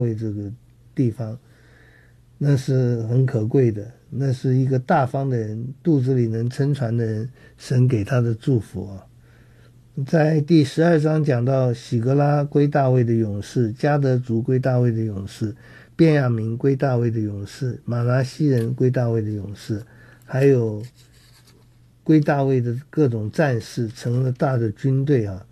为这个地方，那是很可贵的，那是一个大方的人，肚子里能撑船的人，神给他的祝福啊。在第12章讲到喜格拉归大卫的勇士，迦得族归大卫的勇士，便雅明归大卫的勇士，马拿西人归大卫的勇士，还有归大卫的各种战士，成了大的军队啊。